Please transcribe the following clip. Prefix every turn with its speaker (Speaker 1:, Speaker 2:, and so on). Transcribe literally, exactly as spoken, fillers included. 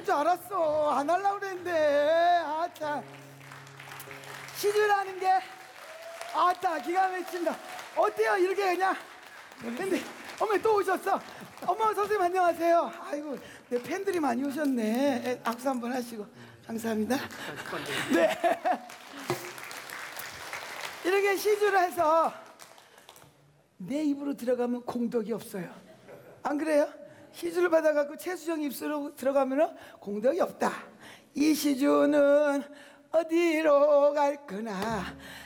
Speaker 1: 그럴 줄 알았어. 안 하려고 그랬는데. 아차. 시주라는 게 아따 기가 막힌다. 어때요? 이렇게 그냥. 근데 어머 또 오셨어. 어머 선생님 안녕하세요. 아이고 내 팬들이 많이 오셨네. 악수 한번 하시고 감사합니다. 네. 이렇게 시주를 해서 내 입으로 들어가면 공덕이 없어요. 안 그래요? 시주를 받아갖고 최수정 입술로 들어가면 공덕이 없다. 이 시주는 어디로 갈 거나